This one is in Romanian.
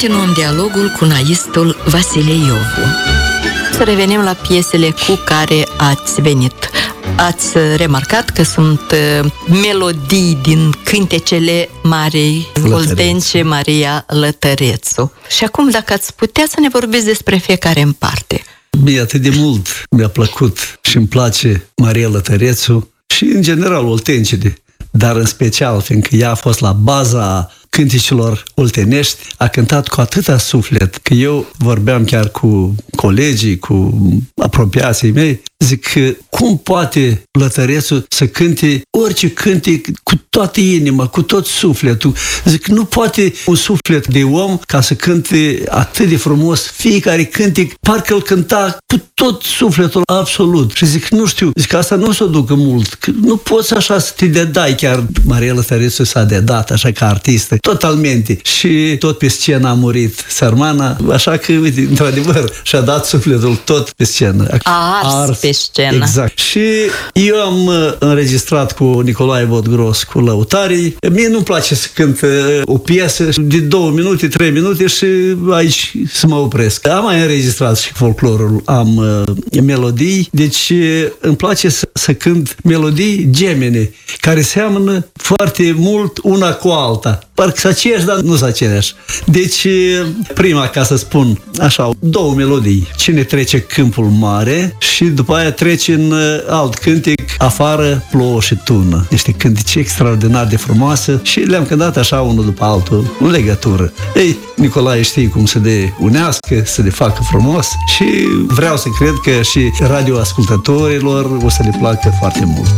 Continuăm dialogul cu naistul Vasile Iovu. Să revenim la piesele cu care ați venit. Ați remarcat că sunt melodii din cântecele Marei Oltence Maria Lătărețu. Și acum, dacă ați putea să ne vorbiți despre fiecare în parte. Mie atât de mult mi-a plăcut și îmi place Maria Lătărețu și, în general, oltencele, dar în special, fiindcă ea a fost la baza cântecilor oltenești, a cântat cu atâta suflet, că eu vorbeam chiar cu colegii, cu apropiații mei, zic că cum poate Lătărețu să cânte orice cântec cu toată inima, cu tot sufletul. Zic, nu poate un suflet de om ca să cânte atât de frumos fiecare cântec, parcă îl cânta cu tot sufletul absolut. Și zic, nu știu, zic, asta nu o să o ducă mult, că nu poți așa să te dedai. Chiar Maria Lătărețu s-a dedat așa ca artistă, totalmente. Și tot pe scenă a murit sărmana, așa că, uite, într-adevăr, și-a dat sufletul tot pe scenă. A ars pe scenă. Exact. Și eu am înregistrat cu Nicolae Vodgros, cu lăutarii. Mie nu-mi place să cânt o piesă de 2 minute, 3 minute și aici să mă opresc. Am mai înregistrat și folclorul, am melodii, deci îmi place să cânt melodii gemene, care seamănă foarte mult una cu alta. Parcă să aceeași, dar nu să aceeași. Deci, prima, ca să spun așa, 2 melodii. Cine trece câmpul mare și după aia trece în alt cântec, Afară plouă și tună. Niște cântece extraordinar de frumoase și le-am cântat așa unul după altul, în legătură. Ei, Nicolae știe cum să le unească, să le facă frumos și vreau să cred că și radioascultătorilor o să le placă foarte mult.